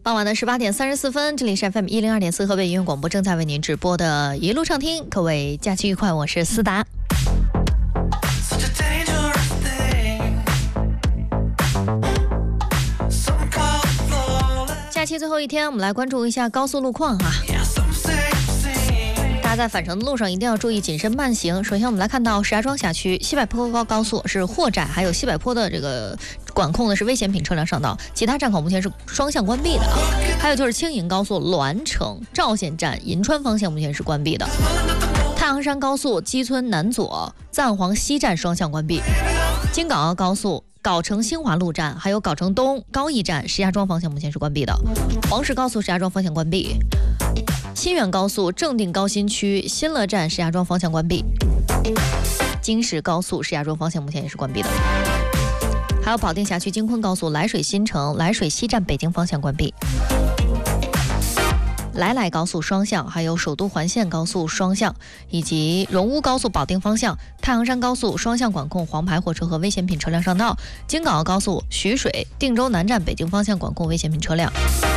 傍晚的18点34分，这里是 FM 102.4河北音乐广播正在为您直播的一路畅听，各位假期愉快，我是思达。假期最后一天，我们来关注一下高速路况啊。大家在返程的路上一定要注意谨慎慢行。首先我们来看到石家庄辖区西柏坡高速是货窄，还有西柏坡的这个管控的是危险品车辆上道，其他站口目前是双向关闭的啊。还有就是青银高速栾城赵县站银川方向目前是关闭的。太行山高速基村南左赞皇西站双向关闭。京港澳高速藁城兴华路站还有藁城东高义站石家庄方向目前是关闭的。黄石高速石家庄方向关闭。新源高速正定高新区新乐站石家庄方向关闭。京石高速石家庄方向目前也是关闭的。还有保定辖区京昆高速涞水新城涞水西站北京方向关闭。来高速双向，还有首都环线高速双向，以及荣乌高速保定方向太行山高速双向管控黄牌货车和危险品车辆上道。京港澳高速徐水定州南站北京方向管控危险品车辆。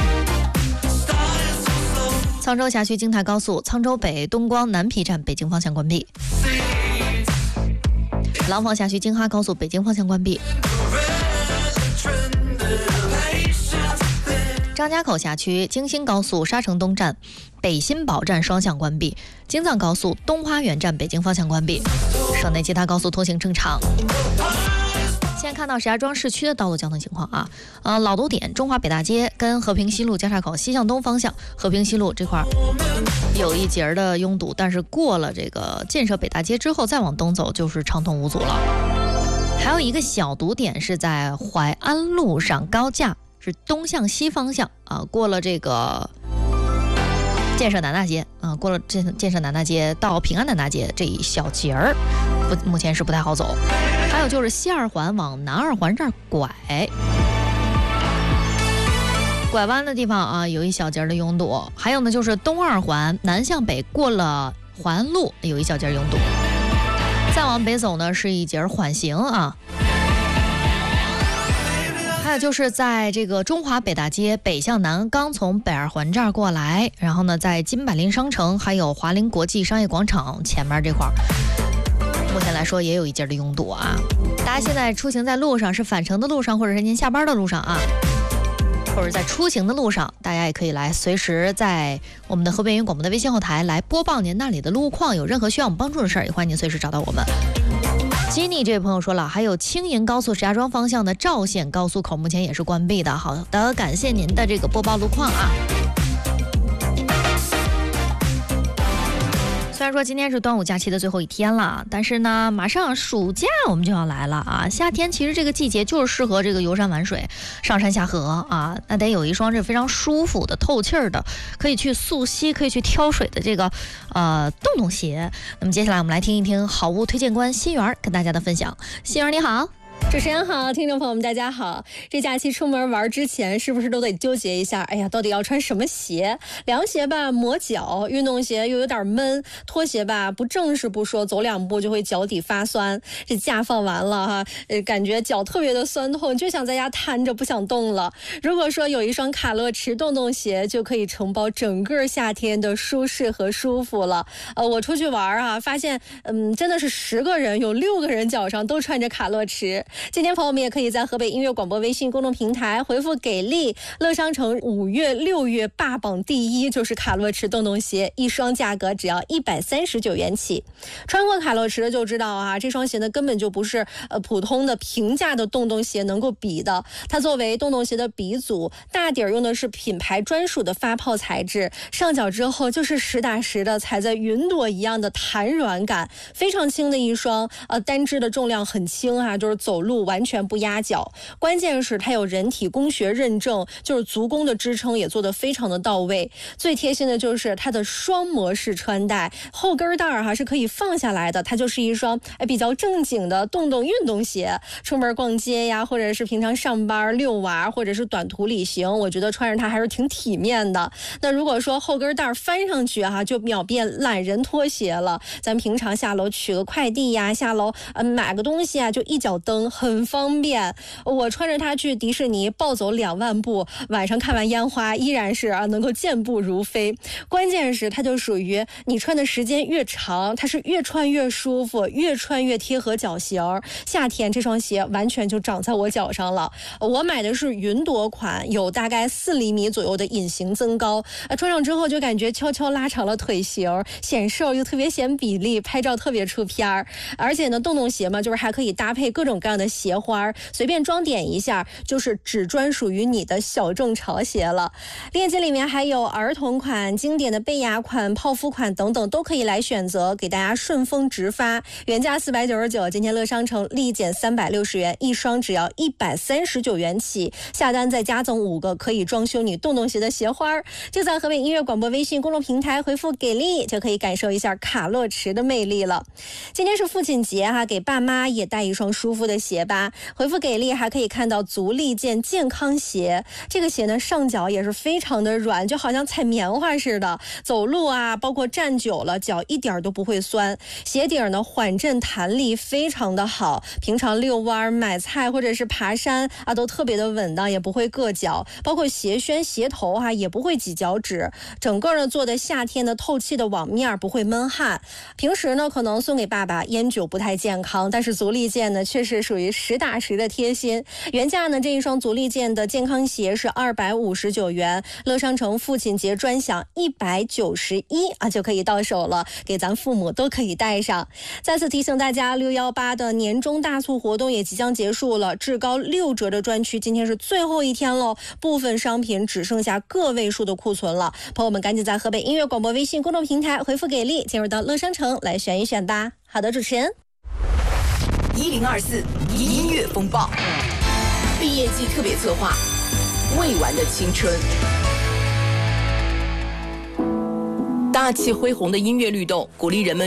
沧州辖区京台高速沧州北东光南皮站北京方向关闭。廊坊辖区京哈高速北京方向关闭。张家口辖区京新高速沙城东站北新堡站双向关闭。京藏高速东花园站北京方向关闭。省内其他高速通行正常。现在看到石家庄市区的道路交通情况啊，老堵点中华北大街跟和平西路交叉口西向东方向，和平西路这块有一节的拥堵，但是过了这个建设北大街之后再往东走就是畅通无阻了。还有一个小堵点是在淮安路上高架，是东向西方向啊，过了这个建设南大街啊，过了建设南大街到平安南大街这一小节儿，目前是不太好走。还有就是西二环往南二环这儿拐弯的地方啊，有一小节的拥堵。还有呢，就是东二环南向北过了淮安路有一小节拥堵。再往北走呢是一节缓行啊。还有就是在这个中华北大街北向南，刚从北二环这儿过来，然后呢在金百林商城还有华林国际商业广场前面这块儿，目前来说也有一节的拥堵啊。大家现在出行在路上，是返程的路上或者是您下班的路上啊，或者在出行的路上，大家也可以来随时在我们的河北音乐广播的微信后台来播报您那里的路况，有任何需要我们帮助的事儿，也欢迎您随时找到我们。基尼这位朋友说了，还有青银高速石家庄方向的赵县高速口目前也是关闭的。好的，感谢您的这个播报路况啊。虽然说今天是端午假期的最后一天了，但是呢马上暑假我们就要来了啊。夏天其实这个季节就是适合这个游山玩水上山下河啊，那得有一双这非常舒服的透气儿的可以去溯溪可以去挑水的这个洞鞋。那么接下来我们来听一听好物推荐官心源跟大家的分享。心源你好。 主持人好，听众朋友们大家好。这假期出门玩之前是不是都得纠结一下，哎呀到底要穿什么鞋？凉鞋吧磨脚，运动鞋又有点闷，拖鞋吧不正式不说，走两步就会脚底发酸。这假放完了哈，感觉脚特别的酸痛，就想在家瘫着不想动了。如果说有一双卡乐驰洞洞鞋，就可以承包整个夏天的舒适和舒服了。我出去玩啊，发现真的是10个人有6个人脚上都穿着卡乐驰。今天朋友们也可以在河北音乐广播微信公众平台回复给力，乐商城5月6月霸榜第1就是卡乐驰洞洞鞋，一双价格只要139元起。穿过卡乐驰的就知道啊，这双鞋呢根本就不是普通的平价的洞洞鞋能够比的。它作为洞洞鞋的鼻祖，大底儿用的是品牌专属的发泡材质，上脚之后就是实打实的踩在云朵一样的弹软感，非常轻的一双单只的重量很轻啊，就是走路完全不压脚。关键是它有人体工学认证，就是足弓的支撑也做得非常的到位。最贴心的就是它的双模式穿戴，后跟带是可以放下来的，它就是一双比较正经的洞洞运动鞋。出门逛街呀，或者是平常上班遛娃，或者是短途旅行，我觉得穿着它还是挺体面的。那如果说后跟带翻上去就秒变懒人拖鞋了。咱平常下楼取个快递呀，下楼买个东西就一脚蹬， 很方便。我穿着它去迪士尼暴走2万步，晚上看完烟花依然是能够健步如飞。关键是它就属于你穿的时间越长，它是越穿越舒服，越穿越贴合脚型。夏天这双鞋完全就长在我脚上了。我买的是云朵款，有大概4厘米左右的隐形增高，穿上之后就感觉悄悄拉长了腿型，显瘦又特别显比例，拍照特别出片儿。而且呢，洞洞鞋嘛，就是还可以搭配各种各样的鞋花，随便装点一下，就是只专属于你的小众潮鞋了。链接里面还有儿童款、经典的贝雅款、泡芙款等等，都可以来选择，给大家顺丰直发，原价499，今天乐商城立减360元，一双只要139元起，下单再加赠5个可以装修你洞洞鞋的鞋花。就在河北音乐广播微信公众平台回复给力，就可以感受一下卡洛驰的魅力了。今天是父亲节哈，给爸妈也带一双舒服的鞋吧。回复给力还可以看到足力健健康鞋，这个鞋呢上脚也是非常的软，就好像踩棉花似的，走路啊包括站久了脚一点都不会酸。鞋底呢缓震弹力非常的好，平常遛弯买菜或者是爬山啊都特别的稳当，也不会硌脚，包括鞋楦鞋头也不会挤脚趾，整个呢做的夏天的透气的网面，不会闷汗。平时呢可能送给爸爸烟酒不太健康，但是足力健呢确实属于实打实的贴心。原价呢这一双足力健的健康鞋是259元，乐商城父亲节专享191就可以到手了，给咱父母都可以带上。再次提醒大家，618的年终大促活动也即将结束了，至高6折的专区今天是最后一天喽，部分商品只剩下个位数的库存了，朋友们赶紧在河北音乐广播微信公众平台回复给力，进入到乐商城来选一选吧。好的，主持人 1024音乐风暴毕业季特别策划，未完的青春。大气恢宏的音乐律动，鼓励人们